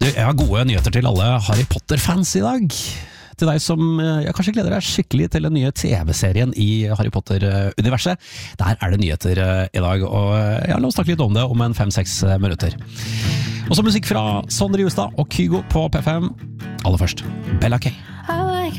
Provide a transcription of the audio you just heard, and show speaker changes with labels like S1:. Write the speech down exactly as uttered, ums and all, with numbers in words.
S1: Du, jeg har gode nyheter til alle Harry Potter-fans i dag. Til deg som jeg kanskje gleder deg skikkelig til den nye T V-serien i Harry Potter-universet. Der er det nyheter i dag, og ja, la oss snakke litt om det om en fem-seks minutter. Og så musikk fra Sondre Justad og Kygo på P fem. Aller først, Bella K.